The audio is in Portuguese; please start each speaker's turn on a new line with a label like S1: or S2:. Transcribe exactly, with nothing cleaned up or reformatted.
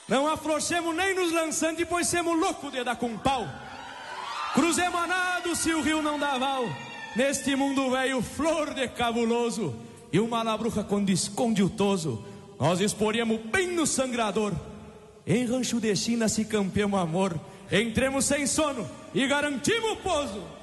S1: Não afrouxemos nem nos lançando, depois semos loucos de dar com pau. Cruzemos a nado se o rio não dá val. Neste mundo velho, flor de cabuloso. E uma labruca quando esconde o toso, nós exporíamos bem no sangrador. Em rancho de China se campeamos amor. Entremos sem sono e garantimos o pouso.